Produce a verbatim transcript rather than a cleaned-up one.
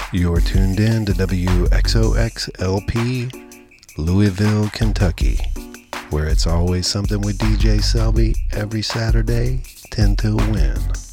You're tuned in to W X O X L P, Louisville, Kentucky, where it's always something with D J Selby every Saturday, ten till win.